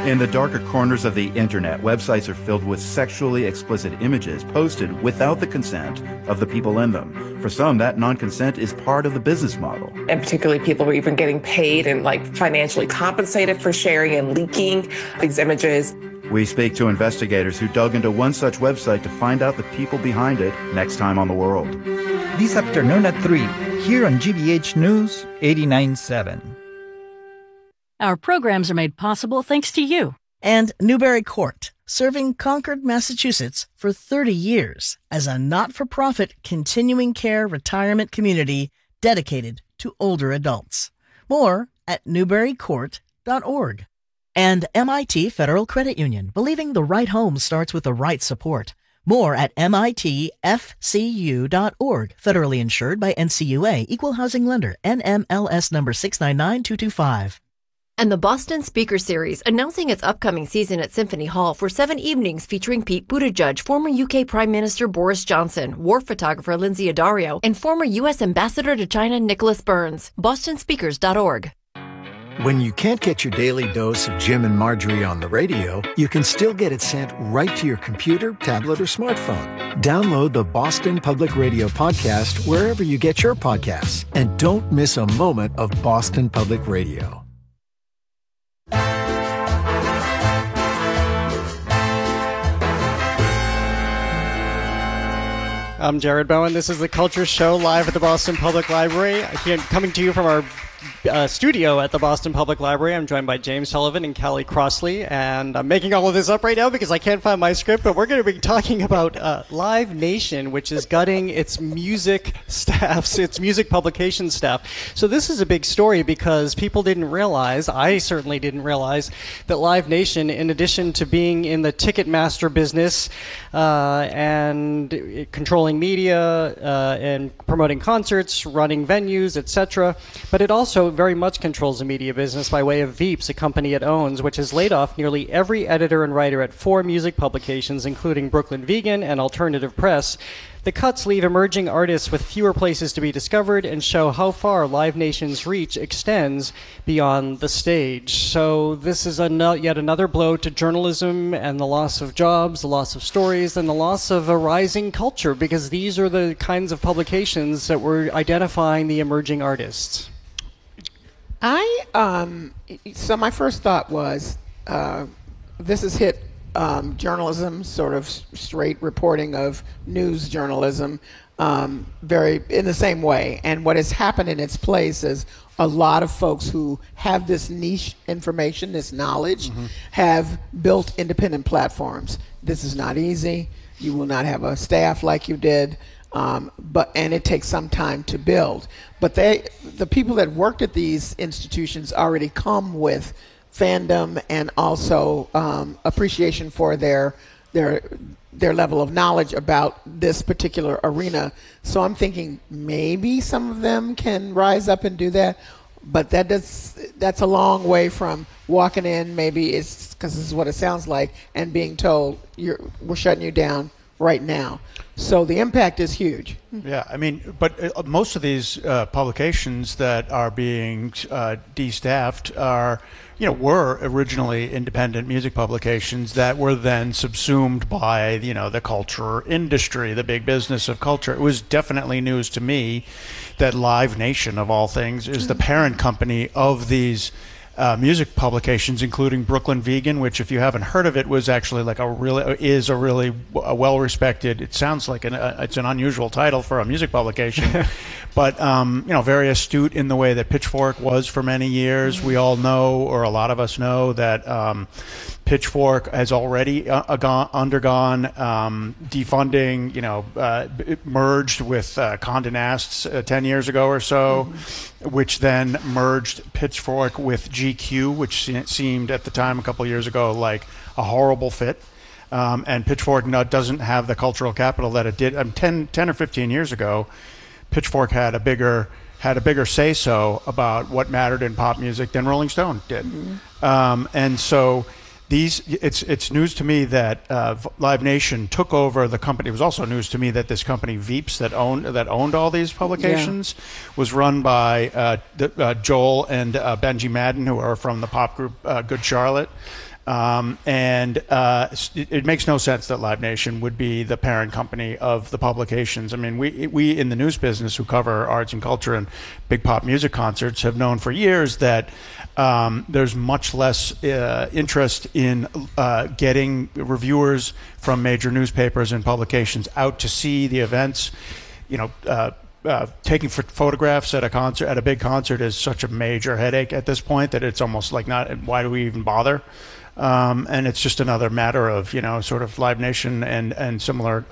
In the darker corners of the internet, websites are filled with sexually explicit images posted without the consent of the people in them. For some, that non-consent is part of the business model. And particularly people were even getting paid and financially compensated for sharing and leaking these images. We speak to investigators who dug into one such website to find out the people behind it next time on The World. This afternoon at 3, here on GBH News 89.7. Our programs are made possible thanks to you. And Newbury Court, serving Concord, Massachusetts for 30 years as a not-for-profit continuing care retirement community dedicated to older adults. More at newburycourt.org. And MIT Federal Credit Union, believing the right home starts with the right support. More at mitfcu.org. Federally insured by NCUA, Equal Housing Lender, NMLS number 699225. And the Boston Speaker Series, announcing its upcoming season at Symphony Hall for 7 evenings featuring Pete Buttigieg, former UK Prime Minister Boris Johnson, war photographer Lindsay Addario, and former U.S. Ambassador to China Nicholas Burns. BostonSpeakers.org. When you can't get your daily dose of Jim and Marjorie on the radio, you can still get it sent right to your computer, tablet, or smartphone. Download the Boston Public Radio podcast wherever you get your podcasts. And don't miss a moment of Boston Public Radio. I'm Jared Bowen. This is The Culture Show live at the Boston Public Library. Coming to you from our studio at the Boston Public Library. I'm joined by James Sullivan and Callie Crossley, and I'm making all of this up right now because I can't find my script, but we're going to be talking about Live Nation, which is gutting its music staffs, its music publication staff. So this is a big story because people didn't realize, I certainly didn't realize, that Live Nation, in addition to being in the Ticketmaster business and controlling media and promoting concerts, running venues, etc., but it also very much controls the media business by way of Veeps, a company it owns, which has laid off nearly every editor and writer at 4 music publications, including Brooklyn Vegan and Alternative Press. The cuts leave emerging artists with fewer places to be discovered and show how far Live Nation's reach extends beyond the stage. So this is yet another blow to journalism and the loss of jobs, the loss of stories, and the loss of a rising culture, because these are the kinds of publications that were identifying the emerging artists. So my first thought was, this has hit journalism, sort of straight reporting of news journalism, very in the same way. And what has happened in its place is a lot of folks who have this niche information, this knowledge, have built independent platforms. This is not easy. You will not have a staff like you did. And it takes some time to build. But the people that worked at these institutions already come with fandom and also appreciation for their level of knowledge about this particular arena. So I'm thinking maybe some of them can rise up and do that, but that's a long way from walking in. Maybe it's because this is what it sounds like, and being told we're shutting you down right now. So the impact is huge. Yeah, I mean, but most of these publications that are being destaffed were originally independent music publications that were then subsumed by, the culture industry, the big business of culture. It was definitely news to me that Live Nation, of all things, is the parent company of these music publications, including Brooklyn Vegan, which, if you haven't heard of it, was actually a really well-respected. It sounds like it's an unusual title for a music publication, but very astute in the way that Pitchfork was for many years. We all know, or a lot of us know, that Pitchfork has already undergone defunding. It merged with Condé Nast 10 years ago or so, which then merged Pitchfork with GQ, which seemed at the time a couple of years ago like a horrible fit. And Pitchfork doesn't have the cultural capital that it did. 10 or 15 years ago, Pitchfork had a bigger say-so about what mattered in pop music than Rolling Stone did. And so It's news to me that Live Nation took over the company. It was also news to me that this company Veeps that owned all these publications was run by Joel and Benji Madden, who are from the pop group Good Charlotte. It makes no sense that Live Nation would be the parent company of the publications. I mean, we in the news business who cover arts and culture and big pop music concerts have known for years that there's much less interest in getting reviewers from major newspapers and publications out to see the events. Taking photographs at a big concert is such a major headache at this point that it's almost like why do we even bother? And it's just another matter of, sort of Live Nation and similar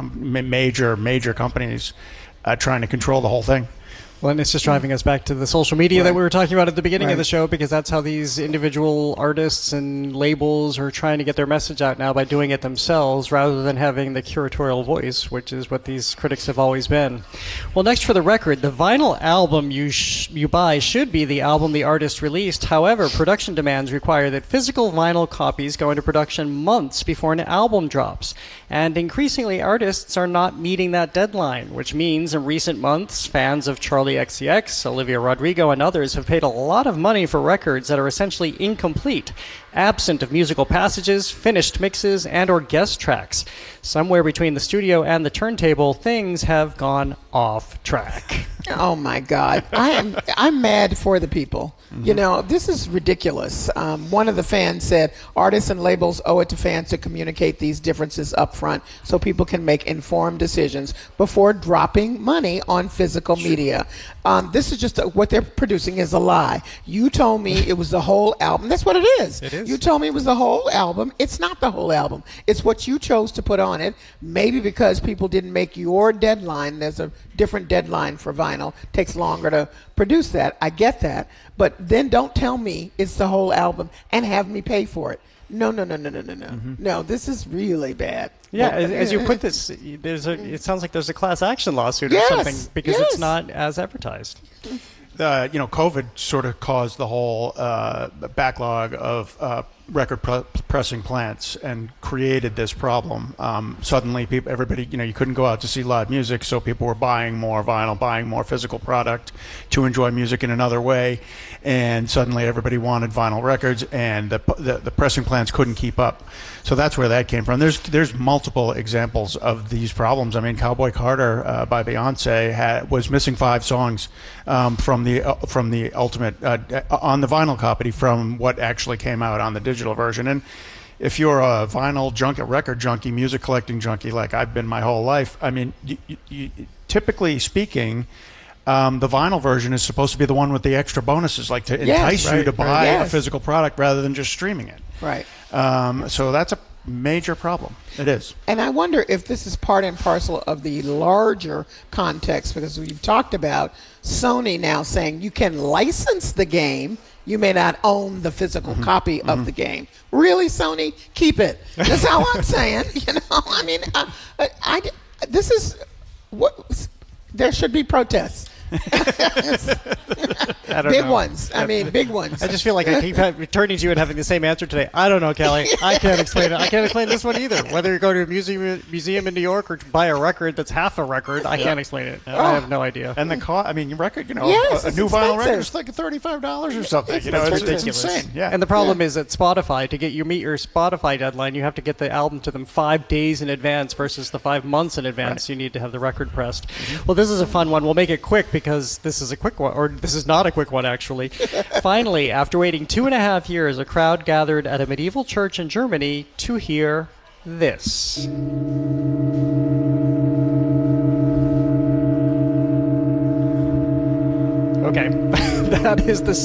major companies trying to control the whole thing. Well, and it's just driving us back to the social media that we were talking about at the beginning of the show, because that's how these individual artists and labels are trying to get their message out now, by doing it themselves rather than having the curatorial voice, which is what these critics have always been. Well, next for the record, the vinyl album you buy should be the album the artist released. However, production demands require that physical vinyl copies go into production months before an album drops. And increasingly, artists are not meeting that deadline, which means in recent months, fans of Charlie XCX, Olivia Rodrigo, and others have paid a lot of money for records that are essentially incomplete, absent of musical passages, finished mixes, and or guest tracks. Somewhere between the studio and the turntable, things have gone off track. Oh my God. I'm mad for the people. Mm-hmm. This is ridiculous. One of the fans said artists and labels owe it to fans to communicate these differences up front so people can make informed decisions before dropping money on physical media. This is just what they're producing is a lie. You told me it was the whole album. That's what it is. It is. You told me it was the whole album. It's not the whole album. It's what you chose to put on it. Maybe because people didn't make your deadline. There's a different deadline for vinyl. It takes longer to produce that. I get that. But then don't tell me it's the whole album and have me pay for it. No. Mm-hmm. No, this is really bad. Yeah, as you put this, it sounds like there's a class action lawsuit or something because it's not as advertised. COVID sort of caused the whole backlog of record pressing plants and created this problem. Suddenly, everybody, you couldn't go out to see live music, so people were buying more vinyl, buying more physical product to enjoy music in another way. And suddenly, everybody wanted vinyl records, and the pressing plants couldn't keep up. So that's where that came from. There's multiple examples of these problems. I mean, Cowboy Carter by Beyonce was missing 5 songs from the ultimate on the vinyl copy from what actually came out on the digital version. And if you're a vinyl junkie, record junkie, music collecting junkie like I've been my whole life, I mean, you, typically speaking, the vinyl version is supposed to be the one with the extra bonuses, like to entice you to buy a physical product rather than just streaming it. Right. So that's a major problem. It is. And I wonder if this is part and parcel of the larger context, because we've talked about Sony now saying you can license the game, you may not own the physical copy of the game. Really, Sony? Keep it. That's all I'm saying. I mean, this is what there should be protests. Big ones. I mean, big ones. I just feel like I keep returning to you and having the same answer today. I don't know, Kelly. I can't explain it. I can't explain this one either. Whether you go to a museum in New York or buy a record that's half a record, I can't explain it. I have no idea. And the cost, record, a new expensive. vinyl record is like $35 or something. It's ridiculous. Insane. Yeah. And the problem is that Spotify, to meet your Spotify deadline, you have to get the album to them 5 days in advance versus the 5 months in advance. You need to have the record pressed. Well, this is a fun one. We'll make it quick because this is a quick one, or this is not a quick one, actually. Finally, after waiting 2.5 years, a crowd gathered at a medieval church in Germany to hear this. Okay, that is the